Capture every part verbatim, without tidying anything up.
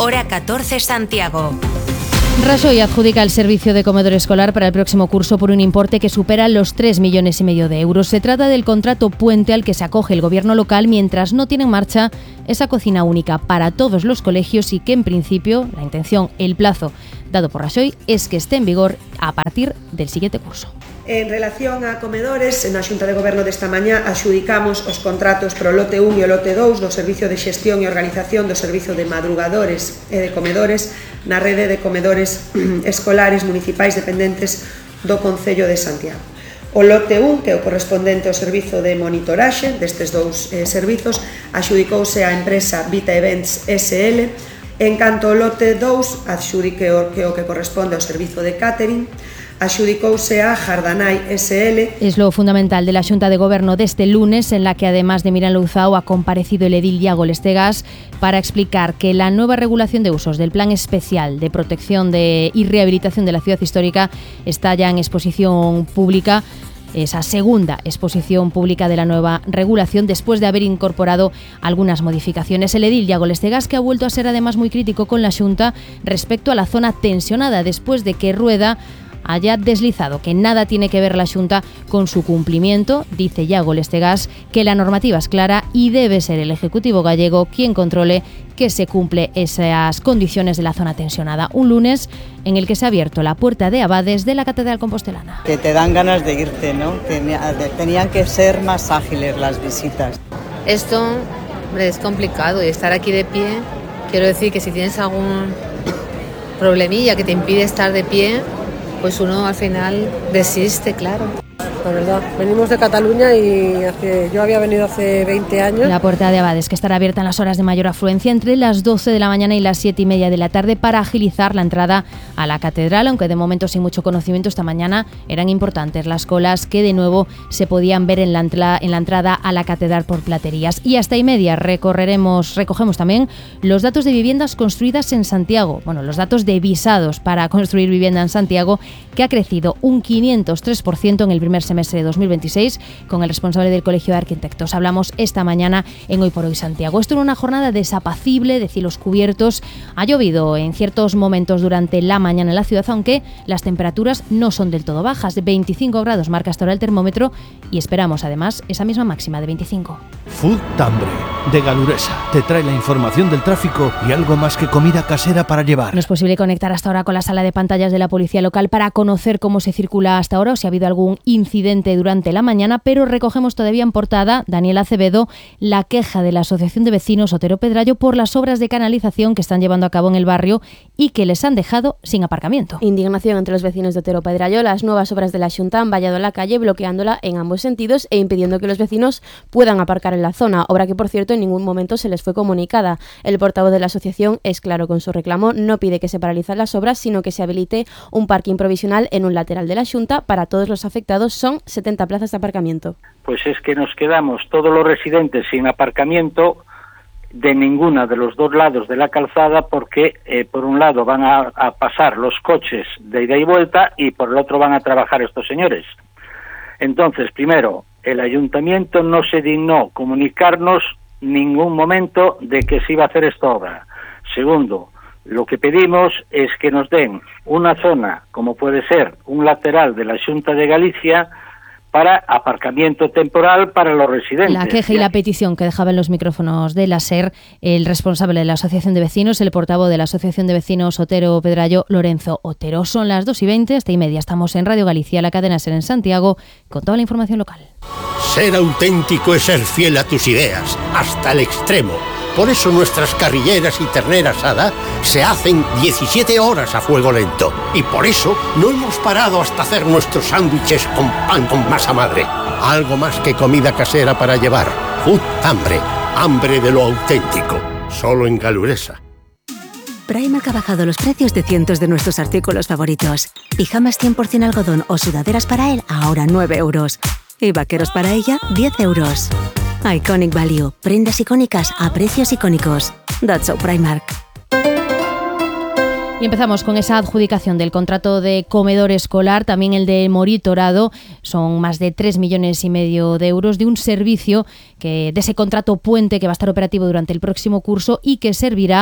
hora catorce Santiago. Rajoy adjudica el servicio de comedor escolar para el próximo curso por un importe que supera los tres millones y medio de euros. Se trata del contrato puente al que se acoge el gobierno local mientras no tiene en marcha esa cocina única para todos los colegios y que en principio la intención, el plazo dado por Rajoy es que esté en vigor a partir del siguiente curso. En relación a comedores, na Xunta de Goberno desta mañá adxudicamos os contratos pro lote un e o lote dous do Servicio de Xestión e Organización do Servizo de Madrugadores e de Comedores na rede de comedores escolares municipais dependentes do Concello de Santiago. O lote un, que é o correspondente ao servizo de monitoraxe destes dous eh, servizos, adxudicouse á empresa Vita Events S L, en canto o lote dous adxudique o que, o que corresponde ao servizo de catering, adxudicouse a Jardanai S L. Es lo fundamental de la Xunta de Goberno de este lunes, en la que además de Miriam Louzao ha comparecido el edil Iago Lestegas para explicar que la nueva regulación de usos del Plan Especial de Protección de y Rehabilitación de la Ciudad Histórica está ya en exposición pública. Esa segunda exposición pública de la nueva regulación después de haber incorporado algunas modificaciones. El edil Iago Lestegas, que ha vuelto a ser además muy crítico con la Xunta respecto a la zona tensionada después de que Rueda haya deslizado que nada tiene que ver la Xunta con su cumplimiento. Dice Iago Lestegas que la normativa es clara y debe ser el Ejecutivo gallego quien controle que se cumple esas condiciones de la zona tensionada. Un lunes en el que se ha abierto la puerta de abades de la Catedral Compostelana. Que te dan ganas de irte, ¿no? Tenían que ser más ágiles las visitas. Esto, hombre, es complicado y estar aquí de pie, quiero decir que si tienes algún problemilla que te impide estar de pie, pues uno al final desiste, claro. La verdad, venimos de Cataluña y hace, yo había venido hace veinte años. La puerta de abades, que estará abierta en las horas de mayor afluencia entre las doce de la mañana y las siete y media de la tarde para agilizar la entrada a la catedral, aunque de momento sin mucho conocimiento. Esta mañana eran importantes las colas que de nuevo se podían ver en la, entla, en la entrada a la catedral por platerías. Y hasta y media recorreremos, recogemos también los datos de viviendas construidas en Santiago. Bueno, los datos de visados para construir vivienda en Santiago, que ha crecido un quinientos tres por ciento en el primer semestre de dos mil veintiséis, con el responsable del Colegio de Arquitectos. Hablamos esta mañana en Hoy por Hoy Santiago. Esto era una jornada desapacible, de cielos cubiertos. Ha llovido en ciertos momentos durante la mañana en la ciudad, aunque las temperaturas no son del todo bajas. De veinticinco grados marca hasta ahora el termómetro y esperamos además esa misma máxima de veinticinco. Food Tambre, de Galuresa, te trae la información del tráfico y algo más que comida casera para llevar. No es posible conectar hasta ahora con la sala de pantallas de la Policía Local para conocer cómo se circula hasta ahora o si ha habido algún incidente durante la mañana, pero recogemos todavía en portada, Daniel Acevedo, la queja de la Asociación de Vecinos Otero Pedrayo por las obras de canalización que están llevando a cabo en el barrio y que les han dejado sin aparcamiento. Indignación entre los vecinos de Otero Pedrayo. Las nuevas obras de la Xunta han vallado la calle, bloqueándola en ambos sentidos e impidiendo que los vecinos puedan aparcar en la zona, obra que por cierto en ningún momento se les fue comunicada. El portavoz de la asociación es claro con su reclamo, no pide que se paralicen las obras, sino que se habilite un parking provisional en un lateral de la Xunta para todos los afectados. Son setenta plazas de aparcamiento. Pues es que nos quedamos todos los residentes sin aparcamiento de ninguna de los dos lados de la calzada porque eh, por un lado van a, a pasar los coches de ida y vuelta y por el otro van a trabajar estos señores. Entonces, primero, el ayuntamiento no se dignó comunicarnos ningún momento de que se iba a hacer esta obra. Segundo, lo que pedimos es que nos den una zona, como puede ser un lateral de la Xunta de Galicia, para aparcamiento temporal para los residentes. La queja y la petición que dejaba en los micrófonos de la SER el responsable de la Asociación de Vecinos, el portavoz de la Asociación de Vecinos Otero Pedrayo, Lorenzo Otero. Son las dos y veinte, hasta y media. Estamos en Radio Galicia, la cadena SER en Santiago, con toda la información local. Ser auténtico es ser fiel a tus ideas, hasta el extremo. Por eso nuestras carrilleras y ternera asada se hacen diecisiete horas a fuego lento. Y por eso no hemos parado hasta hacer nuestros sándwiches con pan con masa madre. Algo más que comida casera para llevar. Food Hambre, hambre de lo auténtico. Solo en Galuresa. Primark ha bajado los precios de cientos de nuestros artículos favoritos. Pijamas cien por ciento algodón o sudaderas para él, ahora nueve euros. Y vaqueros para ella, diez euros. Iconic Value. Prendas icónicas a precios icónicos. That's so Primark. Y empezamos con esa adjudicación del contrato de comedor escolar, también el de moritorado. Son más de tres millones y medio de euros de un servicio que de ese contrato puente que va a estar operativo durante el próximo curso y que servirá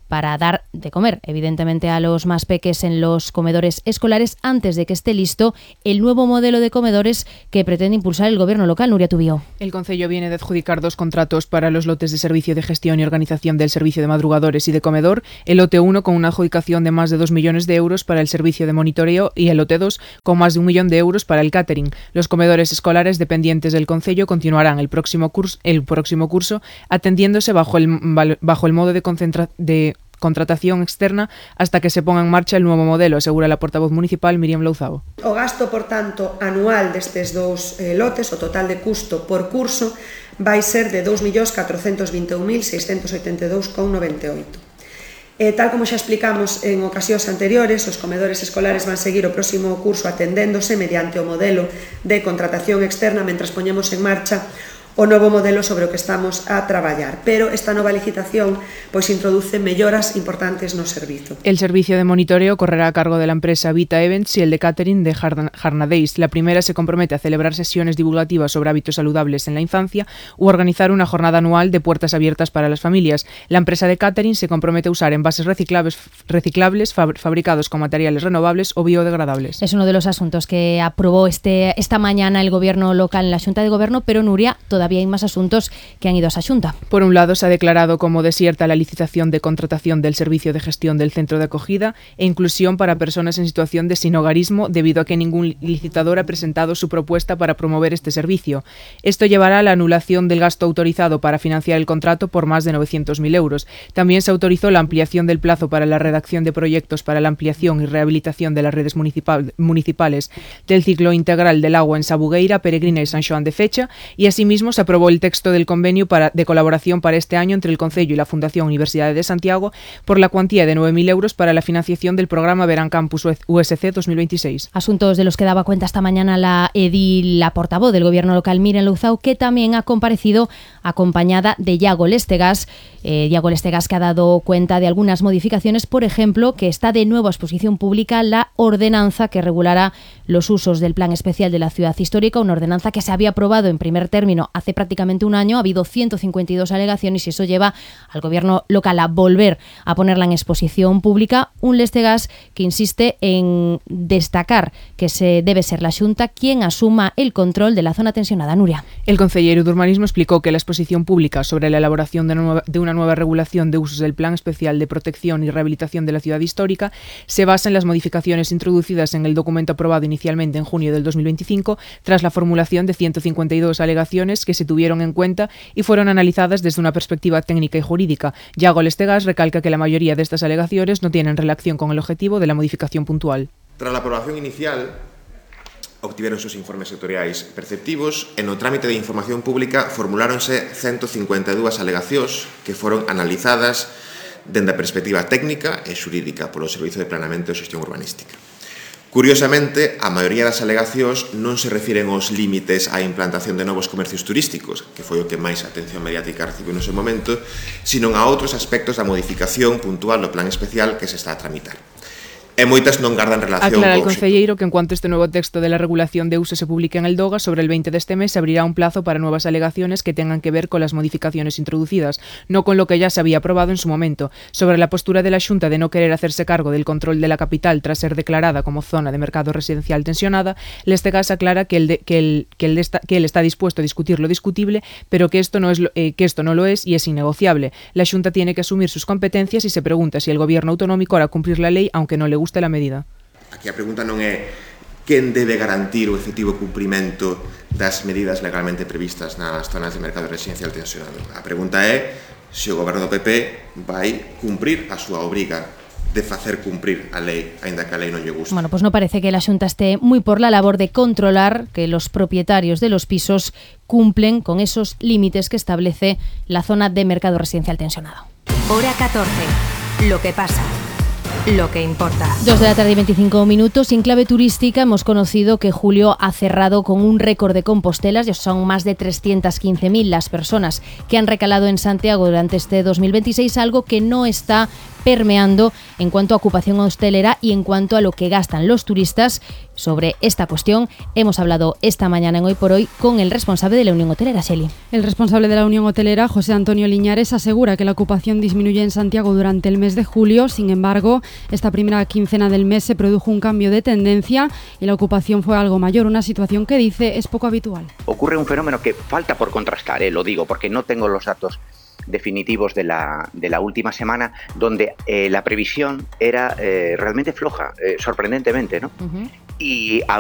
para dar de comer, evidentemente, a los más peques en los comedores escolares antes de que esté listo el nuevo modelo de comedores que pretende impulsar el gobierno local. Nuria Tubío. El concello viene de adjudicar dos contratos para los lotes de servicio de gestión y organización del servicio de madrugadores y de comedor. El lote uno con una adjudicación de más de dos millones de euros para el servicio de monitoreo y el lote dos con más de un millón de euros para el catering. Los comedores escolares dependientes del concello continuarán el próximo curso, el próximo curso atendiéndose bajo el, bajo el modo de, concentra, de contratación externa hasta que se ponga en marcha el nuevo modelo, asegura la portavoz municipal Miriam Louzao. O gasto, por tanto, anual destes dous eh, lotes, o total de custo por curso, vai ser de dous millóns catrocentos vinte e un mil seiscentos oitenta e dous con noventa e oito. Eh, tal como xa explicamos en ocasións anteriores, os comedores escolares van seguir o próximo curso atendéndose mediante o modelo de contratación externa mentras poñemos en marcha o novo modelo sobre o que estamos a traballar, pero esta nova licitación pois introduce melloras importantes no servizo. El servicio de monitoreo correrá a cargo de la empresa Vita Events y el de catering de Jarnadeis. La primera se compromete a celebrar sesiones divulgativas sobre hábitos saludables en la infancia u organizar una jornada anual de puertas abiertas para las familias. La empresa de catering se compromete a usar envases reciclables, reciclables fab, fabricados con materiales renovables o biodegradables. Es uno de los asuntos que aprobó este, esta mañana el gobierno local en la Xunta de Gobierno, pero Nuria, todavía hay más asuntos que han ido a esa Xunta. Por un lado, se ha declarado como desierta la licitación de contratación del servicio de gestión del centro de acogida e inclusión para personas en situación de sinhogarismo, debido a que ningún licitador ha presentado su propuesta para promover este servicio. Esto llevará a la anulación del gasto autorizado para financiar el contrato por más de novecientos mil euros. También se autorizó la ampliación del plazo para la redacción de proyectos para la ampliación y rehabilitación de las redes municipal, municipales del ciclo integral del agua en Sabugueira, Peregrina y San Xoán de Fecha, y asimismo se aprobó el texto del convenio para, de colaboración para este año entre el Concello y la Fundación Universidad de Santiago por la cuantía de nueve mil euros para la financiación del programa Verán Campus U S C dos mil veintiséis. Asuntos de los que daba cuenta esta mañana la edil, la portavoz del gobierno local, Miriam Louzao, que también ha comparecido acompañada de Iago Lestegas. Eh, Iago Lestegas, que ha dado cuenta de algunas modificaciones, por ejemplo, que está de nuevo a exposición pública la ordenanza que regulará los usos del Plan Especial de la Ciudad Histórica, una ordenanza que se había aprobado en primer término hace prácticamente un año. Ha habido ciento cincuenta y dos alegaciones y eso lleva al gobierno local a volver a ponerla en exposición pública. Un Lestegas que insiste en destacar que se debe ser la Xunta quien asuma el control de la zona tensionada. Nuria. El concejero de Urbanismo explicó que la exposición pública sobre la elaboración de, nueva, de una nueva regulación de usos del Plan Especial de Protección y Rehabilitación de la Ciudad Histórica se basa en las modificaciones introducidas en el documento aprobado inicialmente en junio del dos mil veinticinco tras la formulación de ciento cincuenta y dos alegaciones que se tuvieron en cuenta y fueron analizadas desde una perspectiva técnica y jurídica. Iago Lestegas recalca que la mayoría de estas alegaciones no tienen relación con el objetivo de la modificación puntual. Tras la aprobación inicial, obtiveron sus informes sectoriais perceptivos e no trámite de información pública formuláronse ciento cincuenta e dúas alegacións que foron analizadas dende a perspectiva técnica e xurídica polo Servicio de Planeamento e Xestión Urbanística. Curiosamente, a maioría das alegacións non se refiren aos límites á implantación de novos comercios turísticos, que foi o que máis atención mediática recibiu nese momento, sino a outros aspectos da modificación puntual do plan especial que se está a tramitar. E moitas non gardan relación. Aclara el concelleiro que en cuanto este nuevo texto de la regulación de uso se publique en el DOGA, sobre el veinte de este mes se abrirá un plazo para nuevas alegaciones que tengan que ver con las modificaciones introducidas, no con lo que ya se había aprobado en su momento. Sobre la postura de la Xunta de no querer hacerse cargo del control de la capital tras ser declarada como zona de mercado residencial tensionada, Lestegas aclara que, el de, que, el, que, el está, que él está dispuesto a discutir lo discutible, pero que esto, no es lo, eh, que esto no lo es y es innegociable. La Xunta tiene que asumir sus competencias y se pregunta si el gobierno autonómico hará cumplir la ley aunque no le guste la medida. Aquí a pregunta non é quen debe garantir o efectivo cumprimento das medidas legalmente previstas nas zonas de mercado residencial tensionado. A pregunta é se o goberno do P P vai cumprir a súa obriga de facer cumprir a lei, aínda que a lei non lle guste. Bueno, pues no parece que la Xunta esté muy por la labor de controlar que los propietarios de los pisos cumplen con esos límites que establece la zona de mercado residencial tensionado. Hora catorce. Lo que pasa. Lo que importa. Dos de la tarde y veinticinco minutos. En clave turística hemos conocido que julio ha cerrado con un récord de compostelas. Ya son más de trescientas quince mil las personas que han recalado en Santiago durante este dos mil veintiséis, algo que no está permeando en cuanto a ocupación hostelera y en cuanto a lo que gastan los turistas. Sobre esta cuestión hemos hablado esta mañana en Hoy por Hoy con el responsable de la Unión Hotelera, Shelley. El responsable de la Unión Hotelera, José Antonio Liñares, asegura que la ocupación disminuye en Santiago durante el mes de julio. Sin embargo, esta primera quincena del mes se produjo un cambio de tendencia y la ocupación fue algo mayor, una situación que dice es poco habitual. Ocurre un fenómeno que falta por contrastar, eh, lo digo, porque no tengo los datos definitivos de la, de la última semana, donde eh, la previsión era eh, realmente floja, eh, sorprendentemente, ¿no? Uh-huh. Y